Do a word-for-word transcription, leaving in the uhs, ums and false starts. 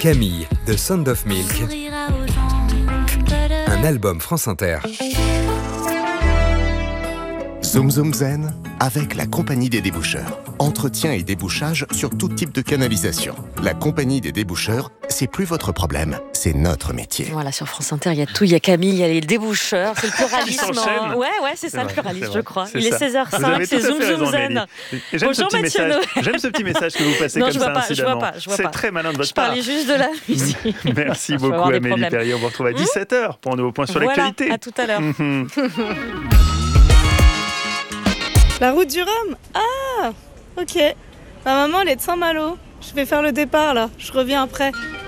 Camille, de Sound of Milk. Un album France Inter. Zoom Zoom Zen avec la Compagnie des Déboucheurs. Entretien et débouchage sur tout type de canalisation. La Compagnie des Déboucheurs, c'est plus votre problème, c'est notre métier. Voilà, sur France Inter, il y a tout. Il y a Camille, il y a les déboucheurs. C'est le pluralisme. Ils s'enchaînent. hein. Ouais, ouais, c'est ça C'est le vrai, pluralisme, c'est je vrai. crois. C'est Il est ça. seize heures Vous cinq, avez c'est tout à Zoom fait Zoom raison, Zen. Amélie. Et J'aime Bonjour, ce petit Mathieu message. Noël. J'aime ce petit message que vous passez Non, comme je ça vois pas, je vois incidemment. pas, je vois C'est pas. très malin de votre Je part. parlais juste de la musique. Merci Je vais avoir beaucoup des Amélie problèmes. Perrier. On vous retrouve à dix-sept heures pour un nouveau point sur Voilà, l'actualité. à tout à l'heure. Mhm. La route du Rhum ? Ah, ok. Ma maman, elle est de Saint-Malo. Je vais faire le départ là, je reviens après.